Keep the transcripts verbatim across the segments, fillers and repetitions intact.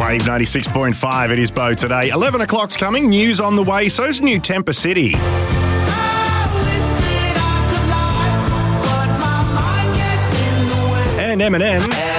Wave ninety-six point five, it is Bo today. eleven o'clock's coming, news on the way, so's new Temper City. And Eminem.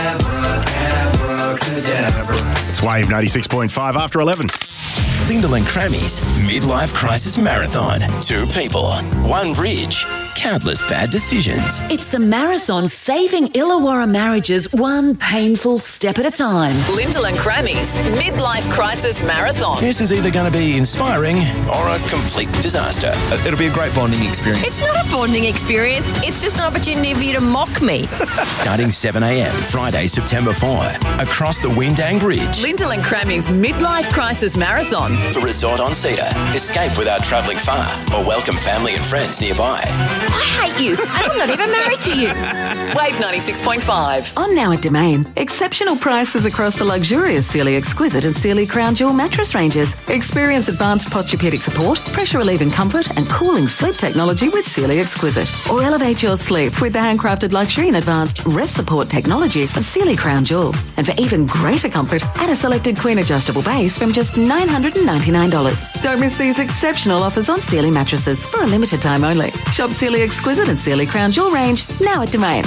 It's Wave ninety-six point five after eleven. Lyndall and Crammy's Midlife Crisis Marathon. Two people, one bridge, countless bad decisions. It's the marathon saving Illawarra marriages one painful step at a time. Lyndall and Crammy's Midlife Crisis Marathon. This is either going to be inspiring or a complete disaster. It'll be a great bonding experience. It's not a bonding experience. It's just an opportunity for you to mock me. Starting seven a.m. Friday, September fourth, across the Windang Bridge. Lyndall and Crammy's Midlife Crisis Marathon. For Resort on Cedar, escape without travelling far or welcome family and friends nearby. I hate you, and I'm not even married to you. Wave ninety-six point five. On now at Domain, exceptional prices across the luxurious Sealy Exquisite and Sealy Crown Jewel mattress ranges. Experience advanced posturepedic support, pressure relieving comfort and cooling sleep technology with Sealy Exquisite. Or elevate your sleep with the handcrafted luxury and advanced rest support technology of Sealy Crown Jewel. And for even greater comfort, add a selected queen adjustable base from just nine hundred ninety-nine dollars. Don't miss these exceptional offers on Sealy mattresses for a limited time only. Shop Sealy Exquisite and Sealy Crown Jewel range now at Domain.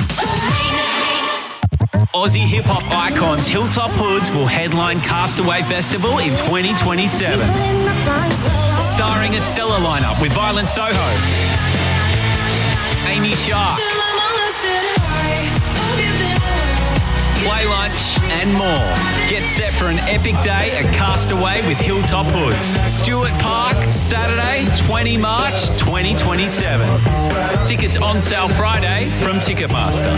Aussie hip-hop icons Hilltop Hoods will headline Castaway Festival in twenty twenty-seven. Starring a stellar lineup with Violent Soho, Amy Shark, Play Lunch and more. Get set for an epic day at Castaway with Hilltop Hoods. Stewart Park, Saturday, the twentieth of March, twenty twenty-seven. Tickets on sale Friday from Ticketmaster.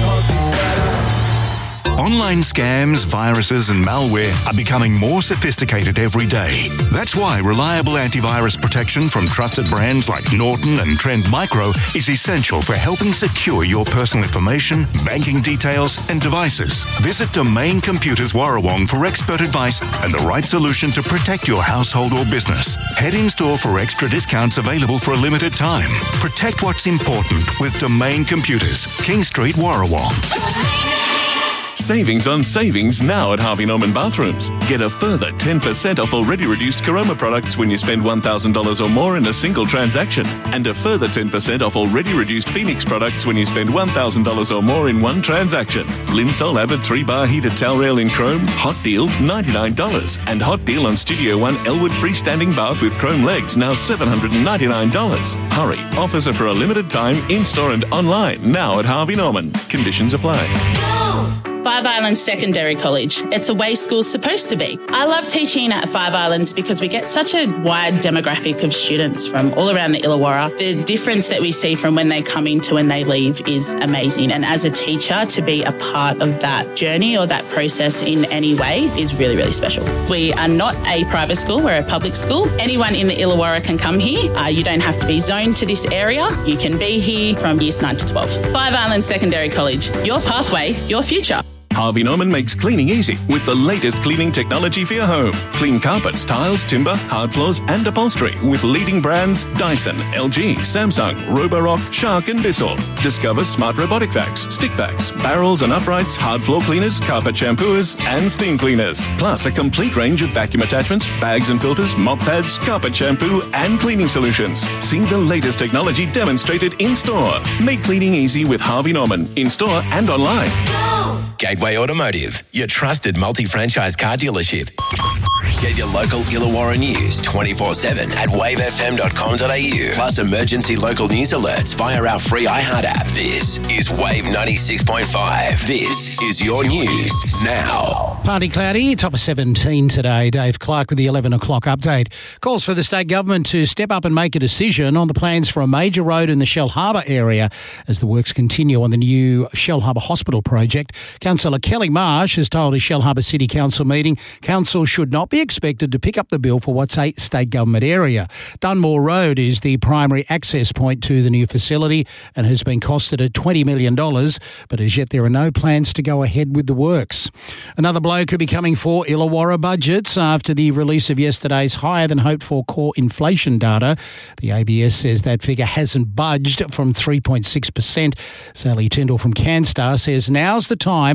Online scams, viruses and malware are becoming more sophisticated every day. That's why reliable antivirus protection from trusted brands like Norton and Trend Micro is essential for helping secure your personal information, banking details and devices. Visit Domain Computers Warrawong for expert advice and the right solution to protect your household or business. Head in store for extra discounts available for a limited time. Protect what's important with Domain Computers, King Street, Warrawong. Savings on savings now at Harvey Norman Bathrooms. Get a further ten percent off already reduced Caroma products when you spend one thousand dollars or more in a single transaction. And a further ten percent off already reduced Phoenix products when you spend one thousand dollars or more in one transaction. Linsol Avid three bar heated towel rail in chrome, hot deal ninety-nine dollars. And hot deal on Studio One Elwood freestanding bath with chrome legs, now seven hundred ninety-nine dollars. Hurry, offers are for a limited time, in-store and online, now at Harvey Norman. Conditions apply. Five Islands Secondary College. It's the way school's supposed to be. I love teaching at Five Islands because we get such a wide demographic of students from all around the Illawarra. The difference that we see from when they come in to when they leave is amazing. And as a teacher, to be a part of that journey or that process in any way is really, really special. We are not a private school, we're a public school. Anyone in the Illawarra can come here. Uh, you don't have to be zoned to this area. You can be here from years nine to twelve. Five Islands Secondary College. Your pathway, your future. Harvey Norman makes cleaning easy with the latest cleaning technology for your home. Clean carpets, tiles, timber, hard floors and upholstery with leading brands Dyson, L G, Samsung, Roborock, Shark and Bissell. Discover smart robotic vacs, stick vacs, barrels and uprights, hard floor cleaners, carpet shampooers and steam cleaners. Plus a complete range of vacuum attachments, bags and filters, mop pads, carpet shampoo and cleaning solutions. See the latest technology demonstrated in store. Make cleaning easy with Harvey Norman, in store and online. Gateway Automotive, your trusted multi-franchise car dealership. Get your local Illawarra news twenty-four seven at wave f m dot com dot a u. Plus emergency local news alerts via our free iHeart app. This is Wave ninety-six point five. This is your news now. Partly cloudy, top of seventeen today. Dave Clark with the eleven o'clock update. Calls for the state government to step up and make a decision on the plans for a major road in the Shellharbour area as the works continue on the new Shellharbour Hospital project. Councillor Kelly Marsh has told a Shellharbour City Council meeting council should not be expected to pick up the bill for what's a state government area. Dunmore Road is the primary access point to the new facility and has been costed at twenty million dollars, but as yet there are no plans to go ahead with the works. Another blow could be coming for Illawarra budgets after the release of yesterday's higher than hoped for core inflation data. The A B S says that figure hasn't budged from three point six percent. Sally Tyndall from CanStar says now's the time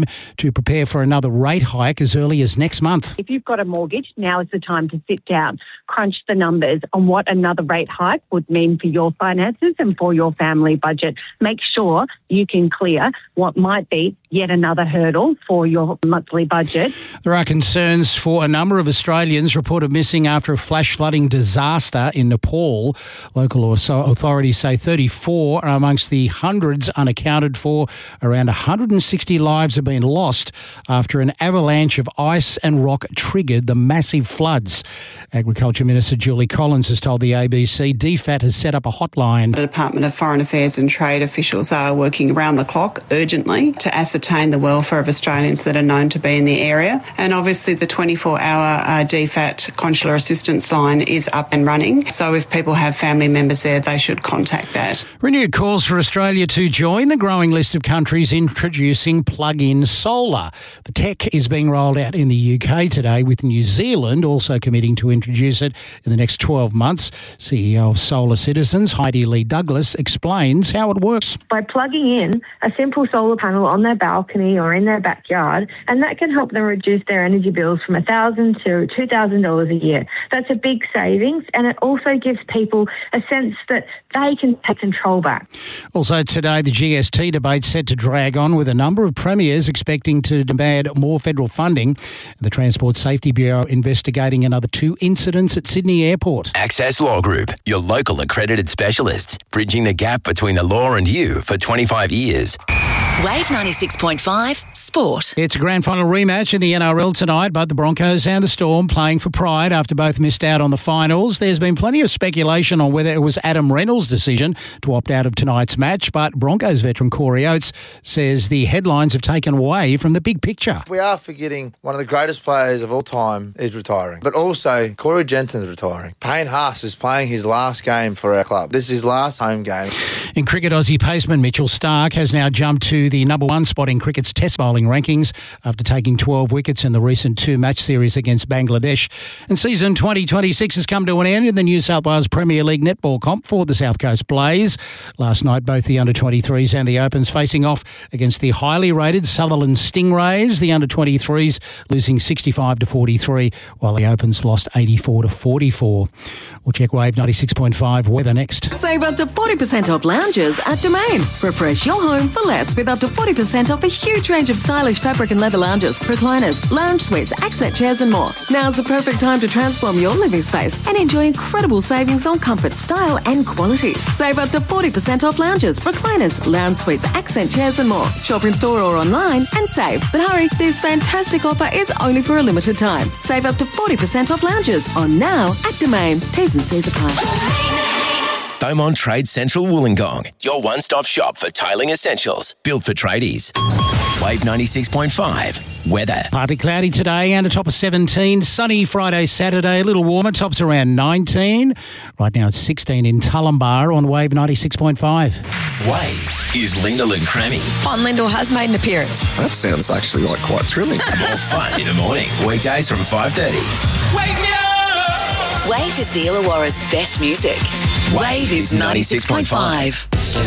time to prepare for another rate hike as early as next month. If you've got a mortgage, now is the time to sit down, crunch the numbers on what another rate hike would mean for your finances and for your family budget. Make sure you can clear what might be yet another hurdle for your monthly budget. There are concerns for a number of Australians reported missing after a flash flooding disaster in Nepal. Local authorities say thirty-four are amongst the hundreds unaccounted for. Around one hundred sixty lives have been lost after an avalanche of ice and rock triggered the massive floods. Agriculture Minister Julie Collins has told the A B C D FAT has set up a hotline. The Department of Foreign Affairs and Trade officials are working around the clock urgently to ascertain the welfare of Australians that are known to be in the area. And obviously the twenty-four hour uh, D FAT consular assistance line is up and running. So if people have family members there, they should contact that. Renewed calls for Australia to join the growing list of countries introducing plug-in solar. The tech is being rolled out in the U K today, with New Zealand also committing to introduce it in the next twelve months. C E O of Solar Citizens, Heidi Lee Douglas, explains how it works. By plugging in a simple solar panel on their balcony or in their backyard, and that can help them reduce their energy bills from one thousand dollars to two thousand dollars a year. That's a big savings, and it also gives people a sense that they can take control back. Also today, the G S T debate set to drag on, with a number of premiers expecting to demand more federal funding. The Transport Safety Bureau investigating another two incidents at Sydney Airport. Access Law Group, your local accredited specialists, bridging the gap between the law and you for twenty-five years. Wave ninety-six point five Sport. It's a grand final rematch in the N R L tonight, but the Broncos and the Storm playing for pride after both missed out on the finals. There's been plenty of speculation on whether it was Adam Reynolds' decision to opt out of tonight's match, but Broncos veteran Corey Oates says the headlines have taken away from the big picture. We are forgetting one of the greatest players of all time is retiring, but also Corey Jensen's retiring. Payne Haas is playing his last game for our club. This is his last home game. In cricket, Aussie paceman Mitchell Starc has now jumped to the number one spot in cricket's test bowling rankings after taking twelve wickets in the recent two-match series against Bangladesh. And season twenty twenty-six has come to an end in the New South Wales Premier League netball comp for the South Coast Blaze. Last night, both the under twenty-threes and the Opens facing off against the highly rated Sutherland Stingrays. The under twenty-threes losing sixty-five to forty-three, while the Opens lost eighty-four to forty-four. We'll check Wave ninety-six point five weather next. Save up to forty percent off lounges at Domain. Refresh your home for less with up to forty percent off a huge range of stylish fabric and leather lounges, recliners, lounge suites, accent chairs and more. Now's the perfect time to transform your living space and enjoy incredible savings on comfort, style and quality. Save up to forty percent off lounges, recliners, lounge suites, accent chairs and more. Shop in store or online and save. But hurry, this fantastic offer is only for a limited time. Save up to forty percent off lounges on now at Domain. T's and C's apply. Beaumont Trade Central Wollongong, your one-stop shop for tiling essentials, built for tradies. Wave ninety-six point five, weather. Partly cloudy today and a top of seventeen. Sunny Friday, Saturday, a little warmer, tops around nineteen. Right now it's sixteen in Tullumbar on Wave ninety-six point five. Wave is Lyndall and Crammy. On Lyndall has made an appearance. That sounds actually like quite thrilling. More fun in the morning, weekdays from five thirty. Wake me up! Wave is the Illawarra's best music. Wave is ninety-six point five.